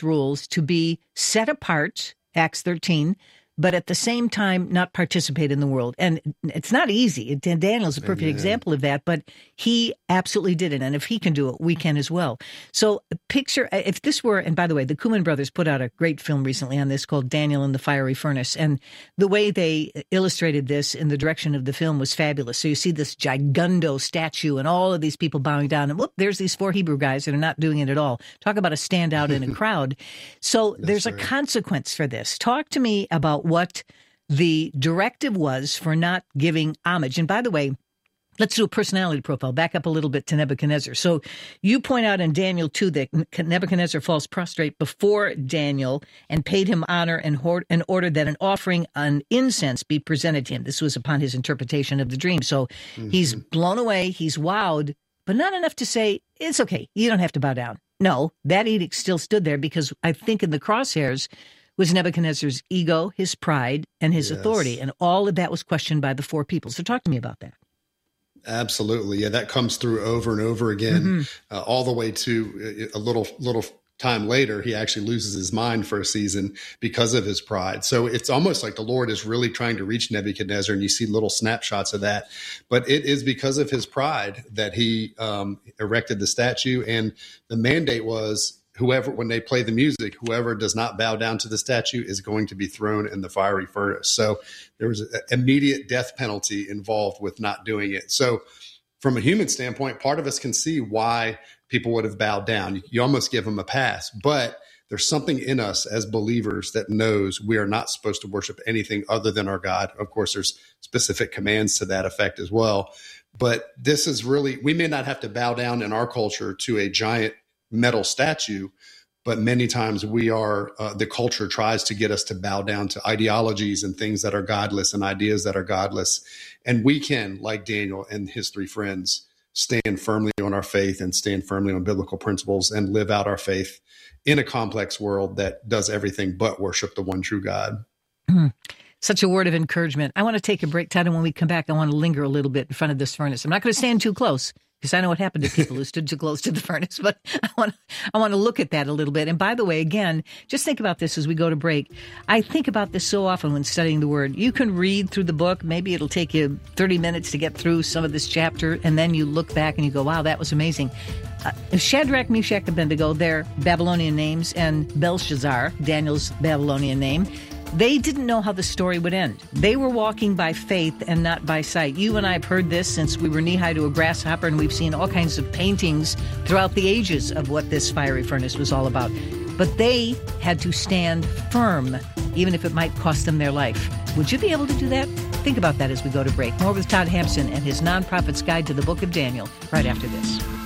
rules to be set apart, Acts 13, but at the same time not participate in the world. And it's not easy. Daniel's a perfect example of that, but he absolutely did it. And if he can do it, we can as well. So picture, if this were, and by the way, the Koopman brothers put out a great film recently on this called Daniel in the Fiery Furnace. And the way they illustrated this in the direction of the film was fabulous. So you see this gigundo statue and all of these people bowing down, and whoop, there's these 4 Hebrew guys that are not doing it at all. Talk about a standout in a crowd. So there's a consequence for this. Talk to me about what the directive was for not giving homage. And by the way, let's do a personality profile. Back up a little bit to Nebuchadnezzar. So you point out in Daniel 2 that Nebuchadnezzar falls prostrate before Daniel and paid him honor and ordered that an offering on incense be presented to him. This was upon his interpretation of the dream. So he's blown away, he's wowed, but not enough to say, it's okay, you don't have to bow down. No, that edict still stood there because I think in the crosshairs was Nebuchadnezzar's ego, his pride, and his authority. And all of that was questioned by the 4 people. So talk to me about that. Absolutely. Yeah, that comes through over and over again, all the way to a little time later, he actually loses his mind for a season because of his pride. So it's almost like the Lord is really trying to reach Nebuchadnezzar, and you see little snapshots of that. But it is because of his pride that he erected the statue. And the mandate was, whoever, when they play the music, whoever does not bow down to the statue is going to be thrown in the fiery furnace. So there was an immediate death penalty involved with not doing it. So from a human standpoint, part of us can see why people would have bowed down. You almost give them a pass, but there's something in us as believers that knows we are not supposed to worship anything other than our God. Of course, there's specific commands to that effect as well. But this is really, we may not have to bow down in our culture to a giant metal statue, but many times we are, the culture tries to get us to bow down to ideologies and things that are godless and ideas that are godless. And we can, like Daniel and his 3 friends, stand firmly on our faith and stand firmly on biblical principles and live out our faith in a complex world that does everything but worship the one true God. Such a word of encouragement. I want to take a break, Todd, and when we come back, I want to linger a little bit in front of this furnace. I'm not going to stand too close, because I know what happened to people who stood too close to the furnace, but I want to look at that a little bit. And by the way, again, just think about this as we go to break. I think about this so often when studying the Word. You can read through the book. Maybe it'll take you 30 minutes to get through some of this chapter, and then you look back and you go, wow, that was amazing. Shadrach, Meshach, Abednego, their Babylonian names, and Belshazzar, Daniel's Babylonian name, they didn't know how the story would end. They were walking by faith and not by sight. You and I have heard this since we were knee-high to a grasshopper, and we've seen all kinds of paintings throughout the ages of what this fiery furnace was all about. But they had to stand firm, even if it might cost them their life. Would you be able to do that? Think about that as we go to break. More with Todd Hampson and his Nonprofit's Guide to the Book of Daniel right after this.